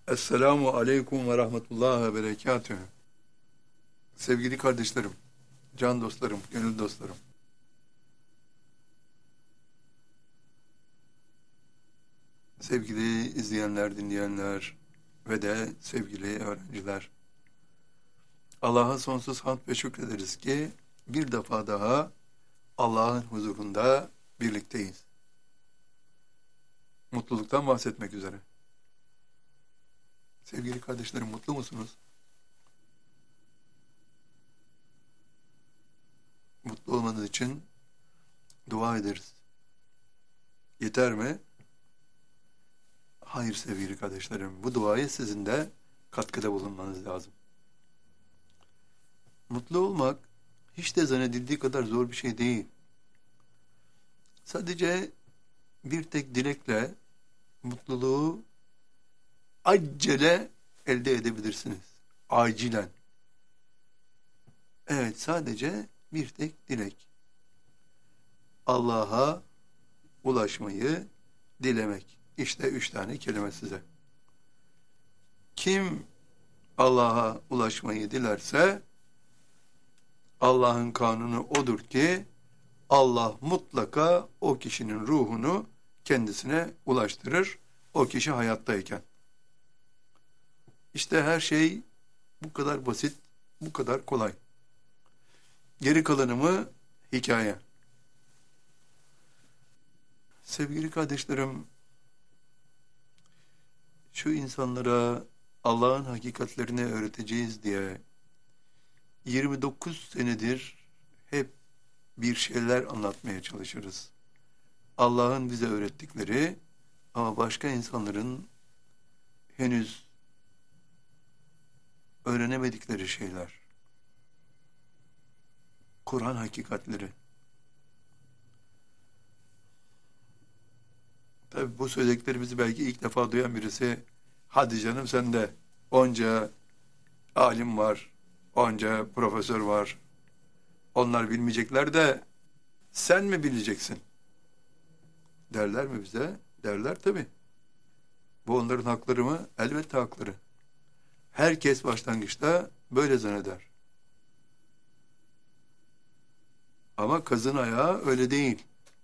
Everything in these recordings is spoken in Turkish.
Esselamu aleyküm ve rahmetullahi ve berekatühü. Sevgili kardeşlerim, can dostlarım, gönül dostlarım. Sevgili izleyenler, dinleyenler ve de sevgili öğrenciler. Allah'a sonsuz hamd ve şükrederiz ki bir defa daha Allah'ın huzurunda birlikteyiz. Mutluluktan bahsetmek üzere. Sevgili kardeşlerim, mutlu musunuz? Mutlu olmanız için dua ederiz. Yeter mi? Hayır sevgili kardeşlerim, bu duayı sizin de katkıda bulunmanız lazım. Mutlu olmak hiç de zannedildiği kadar zor bir şey değil. Sadece bir tek dilekle mutluluğu acele elde edebilirsiniz. Acilen. Evet, sadece bir tek dilek. Allah'a ulaşmayı dilemek. İşte 3 tane kelime size. Kim Allah'a ulaşmayı dilerse Allah'ın kanunu odur ki Allah mutlaka o kişinin ruhunu kendisine ulaştırır. O kişi hayattayken. İşte her şey bu kadar basit, bu kadar kolay. Geri kalanı mı hikaye. Sevgili kardeşlerim, şu insanlara Allah'ın hakikatlerini öğreteceğiz diye 29 senedir hep bir şeyler anlatmaya çalışırız. Allah'ın bize öğrettikleri ama başka insanların henüz öğrenemedikleri şeyler. Kur'an hakikatleri. Tabi bu söylediklerimizi belki ilk defa duyan birisi, hadi canım sen de onca alim var, onca profesör var, onlar bilmeyecekler de sen mi bileceksin? Derler mi bize? Derler tabi. Bu onların hakları mı? Elbette hakları. Herkes başlangıçta böyle zanneder. Ama kazın ayağı öyle değil.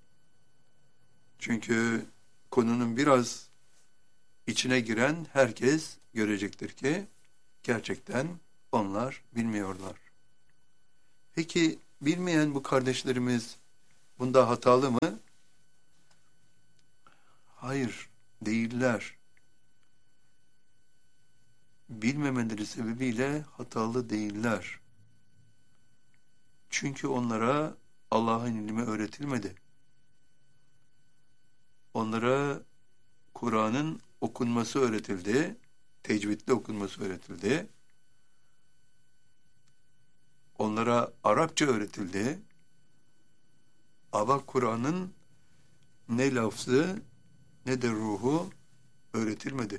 Çünkü konunun biraz içine giren herkes görecektir ki gerçekten onlar bilmiyorlar. Peki bilmeyen bu kardeşlerimiz bunda hatalı mı? Hayır, değiller. Bilmemeleri sebebiyle hatalı değiller. Çünkü onlara Allah'ın ilmi öğretilmedi. Onlara Kur'an'ın okunması öğretildi, tecvidle okunması öğretildi. Onlara Arapça öğretildi. Ama Kur'an'ın ne lafzı ne de ruhu öğretilmedi.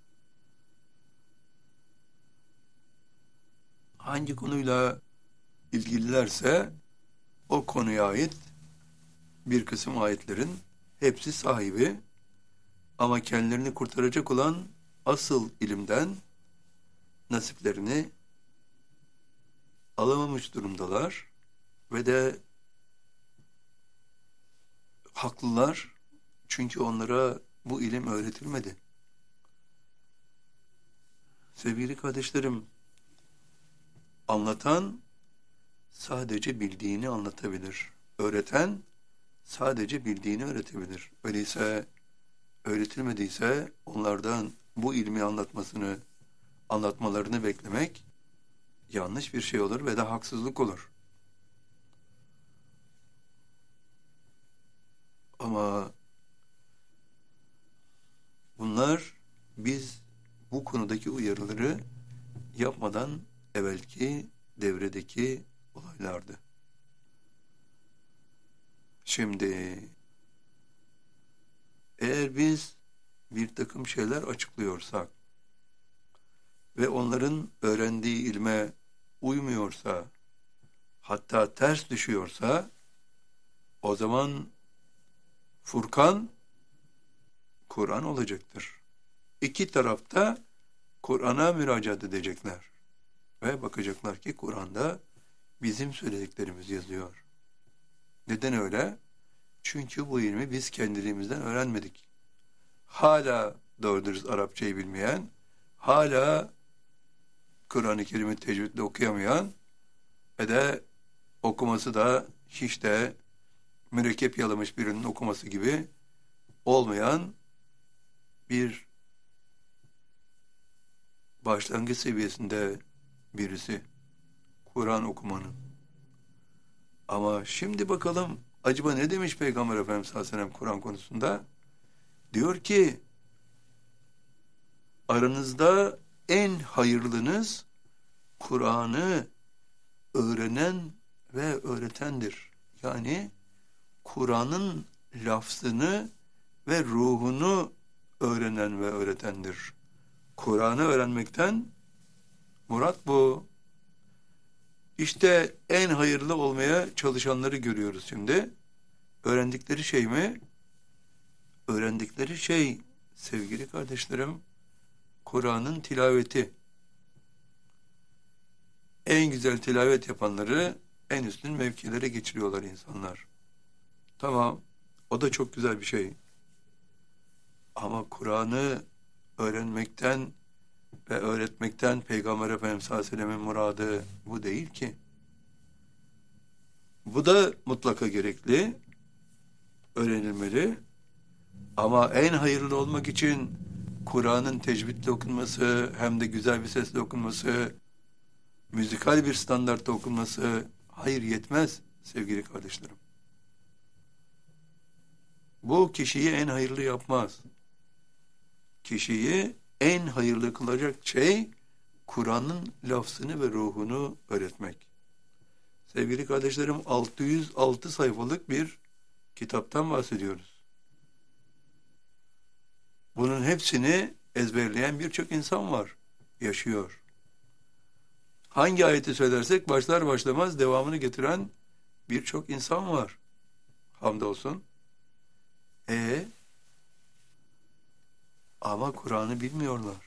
Hangi konuyla ilgililerse o konuya ait bir kısım ayetlerin hepsi sahibi ama kendilerini kurtaracak olan asıl ilimden nasiplerini alamamış durumdalar ve de haklılar çünkü onlara bu ilim öğretilmedi. Sevgili kardeşlerim, anlatan sadece bildiğini anlatabilir. Öğreten sadece bildiğini öğretebilir. Öyleyse öğretilmediyse onlardan bu ilmi anlatmalarını beklemek yanlış bir şey olur ve de haksızlık olur. Ama bunlar biz bu konudaki uyarıları yapmadan evvelki devredeki olaylardı. Şimdi eğer biz bir takım şeyler açıklıyorsak ve onların öğrendiği ilme uymuyorsa, hatta ters düşüyorsa, o zaman Furkan Kur'an olacaktır. İki tarafta Kur'an'a müracaat edecekler. Ve bakacaklar ki Kur'an'da bizim söylediklerimiz yazıyor. Neden öyle? Çünkü bu ilmi biz kendiliğimizden öğrenmedik. Hala doğru dürüst Arapçayı bilmeyen, hala Kur'an-ı Kerim'i tecvidle okuyamayan ve de okuması da hiç de mürekkep yalamış birinin okuması gibi olmayan bir başlangıç seviyesinde birisi Kur'an okumanın. Ama şimdi bakalım acaba ne demiş Peygamber Efendimiz sallallahu aleyhi ve sellem Kur'an konusunda? Diyor ki aranızda en hayırlınız Kur'an'ı öğrenen ve öğretendir. Yani Kur'an'ın lafzını ve ruhunu öğrenen ve öğretendir. Kur'an'ı öğrenmekten murat bu. İşte en hayırlı olmaya çalışanları görüyoruz şimdi. Öğrendikleri şey mi? Öğrendikleri şey sevgili kardeşlerim, Kur'an'ın tilaveti. En güzel tilavet yapanları en üstün mevkilere geçiriyorlar insanlar. Tamam, o da çok güzel bir şey. Ama Kur'an'ı öğrenmekten ve öğretmekten Peygamber Efendimiz sallallahu aleyhi ve sellem'in muradı bu değil ki. Bu da mutlaka gerekli, öğrenilmeli. Ama en hayırlı olmak için Kur'an'ın tecvidle okunması, hem de güzel bir sesle okunması, müzikal bir standartta okunması, hayır yetmez sevgili kardeşlerim. Bu kişiyi en hayırlı yapmaz. Kişiyi en hayırlı kılacak şey, Kur'an'ın lafzını ve ruhunu öğretmek. Sevgili kardeşlerim, 606 sayfalık bir kitaptan bahsediyoruz. Bunun hepsini ezberleyen birçok insan var, yaşıyor. Hangi ayeti söylersek başlar başlamaz devamını getiren birçok insan var. Hamdolsun. Ama Kur'an'ı bilmiyorlar.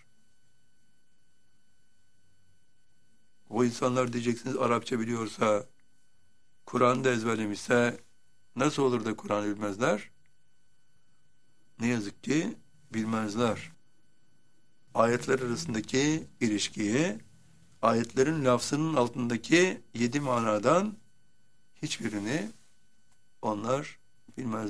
O insanlar diyeceksiniz Arapça biliyorsa, Kur'an'ı da ezberlemişse nasıl olur da Kur'an'ı bilmezler? Ne yazık ki bilmezler. Ayetler arasındaki ilişkiyi, ayetlerin lafzının altındaki 7 manadan hiçbirini onlar bilmezler.